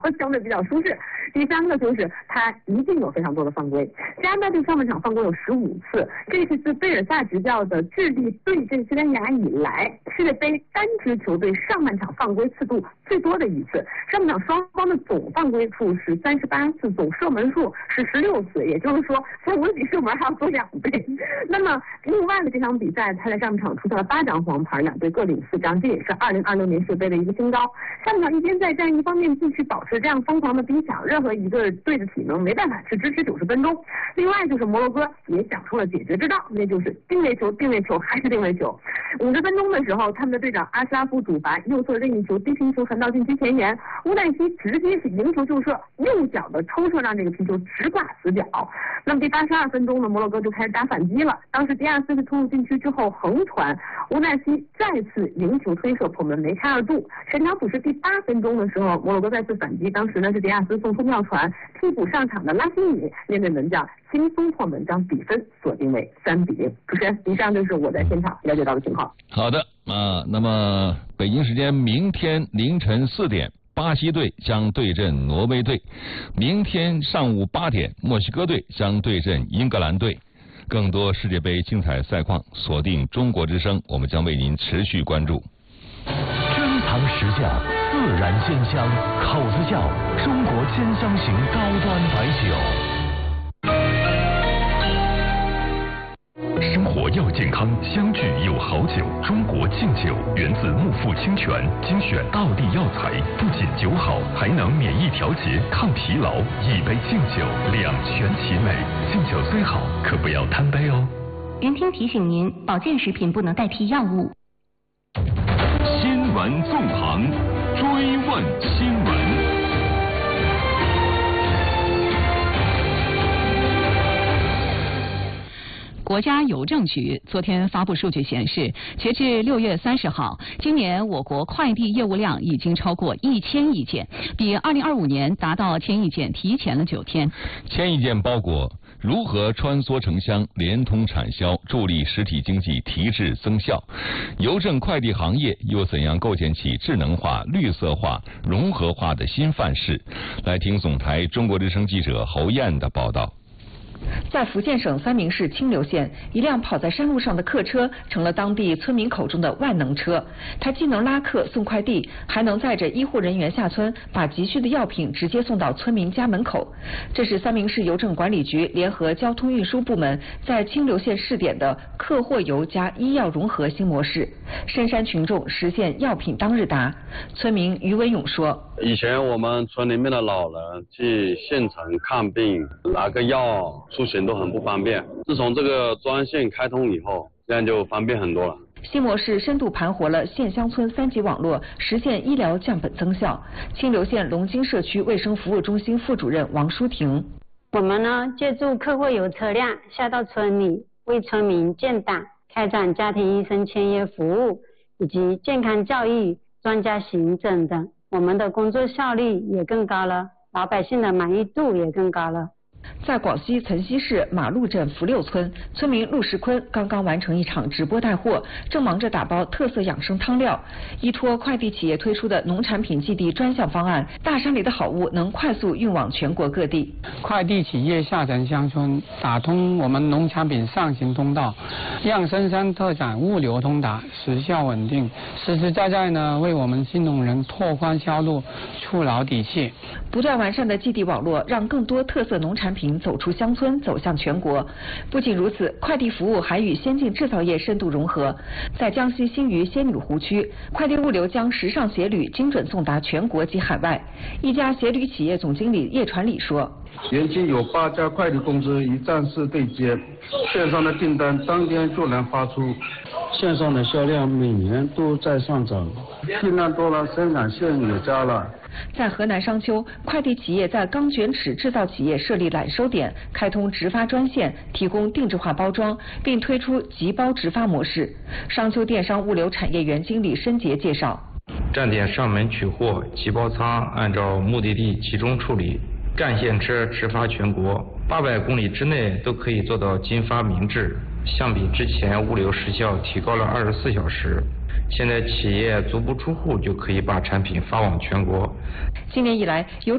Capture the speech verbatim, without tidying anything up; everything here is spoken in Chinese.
相对比较舒适。第三个就是它一定有非常多的犯规，加拿大队上半场犯规有十五次，这是自贝尔萨执教的智利对阵西班牙以来世界杯单支球队上半场犯规次度最多的一次。上半场双方的总犯规数是三十八次，总射门数是十六次，也就是说像我比射门还要多两倍。那么另外的这场比赛，他在上半场出现了八张黄牌，两队各领四张，这也是二零二六年世界杯的一个新高。上半场一边再战，一方面继续保持这样疯狂的逼抢，任何一个队的体能没办法去支持九十分钟。另外就是摩洛哥也想出了解决之道，那就是定位球，定位球还是定位球。五十分钟的时候，他们的队长阿斯拉夫主罚右侧任意球低平球传到禁区前沿，乌奈西直接是迎球就射，右脚的抽射让这个皮球直挂死角。那么第八十二分钟呢，摩洛哥就开始打反击了。当时迪亚斯是突入禁区之后横传，乌奈西再次迎球推射破门，梅开二度。全场补时第八分钟的时候，摩洛哥再次反击，当时呢是迪亚斯送出妙传，替补上场的拉希米面对门将轻松破门，将比分锁定为三比零。主持人，以上就是我在现场了解到的情况。 好的啊，那么北京时间明天凌晨四点，巴西队将对阵挪威队；明天上午八点，墨西哥队将对阵英格兰队。更多世界杯精彩赛况，锁定中国之声，我们将为您持续关注。 珍藏石匠，自然鲜香，口子窖，中国千香型高端白酒。生活要健康，相聚有好酒。中国敬酒源自木富清泉，精选道地药材，不仅酒好，还能免疫调节、抗疲劳。一杯敬酒，两全其美。敬酒虽好，可不要贪杯哦。 云听提醒您，保健食品不能代替药物。 新闻纵横，追问新闻。 国家邮政局昨天发布数据显示，截至六月三十号，今年我国快递业务量已经超过一千亿件，比二零二五年达到千亿件提前了九天。 千亿件包裹如何穿梭城乡、联通产销，助力实体经济提质增效？邮政快递行业又怎样构建起智能化、绿色化、融合化的新范式？来听总台中国之声记者侯燕的报道。 在福建省三明市清流县，一辆跑在山路上的客车成了当地村民口中的万能车。它既能拉客送快递，还能载着医护人员下村，把急需的药品直接送到村民家门口。这是三明市邮政管理局联合交通运输部门在清流县试点的客货邮加医药融合新模式。深山群众实现药品当日达。村民于文勇说：“ 以前我们村里面的老人去县城看病拿个药出行都很不方便，自从这个专线开通以后，这样就方便很多了。” 新模式深度盘活了县乡村三级网络，实现医疗降本增效。清流县龙津社区卫生服务中心副主任王淑婷：“ 我们呢，借助客货邮车辆下到村里，为村民建档、开展家庭医生签约服务以及健康教育、专家行诊等，我们的工作效率也更高了，老百姓的满意度也更高了。” 在广西岑溪市马路镇福六村，村民陆石坤刚刚完成一场直播带货，正忙着打包特色养生汤料。依托快递企业推出的农产品寄递专项方案，大山里的好物能快速运往全国各地。 快递企业下沉乡村，打通我们农产品上行通道，让深山特产物流通达，时效稳定，实实在在呢为我们新农人拓宽销路，触牢底气。 不断完善的寄递网络，让更多特色农产品走出乡村，走向全国。不仅如此，快递服务还与先进制造业深度融合。在江西新余仙女湖区，快递物流将时尚鞋履精准送达全国及海外。一家鞋履企业总经理叶传礼说：“ 延期有八家快递公司一站式对接，线上的订单当天就能发出，线上的销量每年都在上涨，订单多了，生产线也加了。” 在河南商丘，快递企业在钢卷尺制造企业设立揽收点，开通直发专线，提供定制化包装，并推出集包直发模式。商丘电商物流产业园经理申杰介绍：“ 站点上门取货，集包仓按照目的地集中处理，干线车直发全国，八百公里之内都可以做到金发明制。相比之前，物流时效提高了二十四小时。现在企业足不出户就可以把产品发往全国。” 今年以来，邮